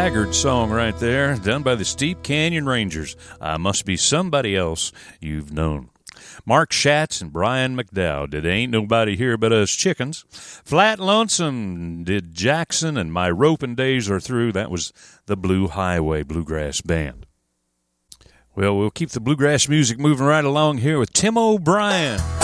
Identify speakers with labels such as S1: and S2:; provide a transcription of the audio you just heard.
S1: Haggard song right there, done by the Steep Canyon Rangers. I Must Be Somebody Else You've Known. Mark Schatz and Brian McDowell did Ain't Nobody Here But Us Chickens. Flat Lonesome did Jackson and My Roping Days Are Through. That was the Blue Highway Bluegrass Band. Well, we'll keep the bluegrass music moving right along here with Tim O'Brien.